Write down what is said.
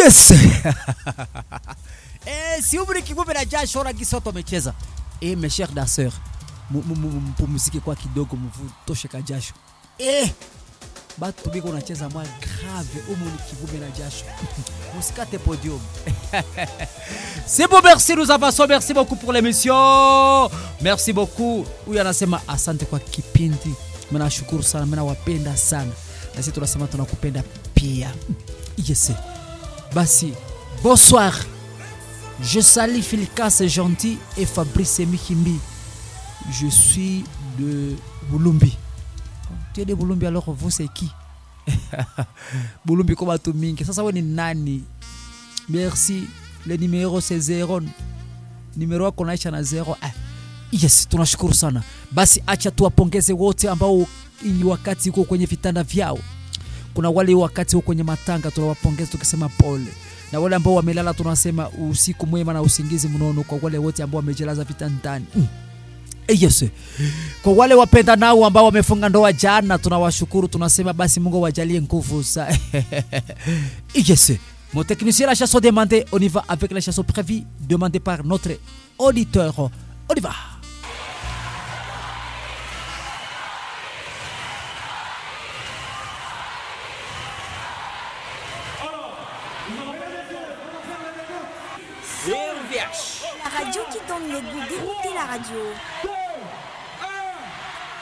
Yes. Si umri kivume na jasho na kisoto mecheza. Mes chers danseurs, mpumzike kwa kidogo mvutoshe ka jasho. Batu biko unacheza mwa grave umri kivume na jasho. Musikate podium. C'est bon, merci, nous avançons. Merci beaucoup pour l'émission. Merci beaucoup. Huyu anasema asante kwa kipindi. Mna shukuru sana, mna wapenda sana. Na sisi tunasema tunakupenda pia. Yes. Basi, bonsoir. Je salue Philcas Gentil et Fabrice Mikimbi. Je suis de Bulumbi. Tu es de Bulumbi, alors vous c'est qui? Bulumbi comme tout mingi. Sasa wewe ni nani? Merci. Le numéro c'est 0. Numéro wako naisha na 0. Yes, tunashukuru sana. Basi acha tuwapongeze wote ambao ni wakati uko kwenye vitanda vyao. Kuna wale wakati uko kwenye matanga tunawapongeza tukisema pole. Na wale ambao wamelala tunasema usiku mwema na usingizi mnono kwa wale wote ambao wamejilaza vitandani. Yes. Kwa wale wapenda nao ambao wamefunga ndoa jana tunawashukuru, tunasema basi Mungu wajalie nguvu za. Yes. Mon technicien la chanson demandée, on y va avec la chanson prévue demandée par notre auditeur. On y va. La radio qui donne le goût d'écouter la radio.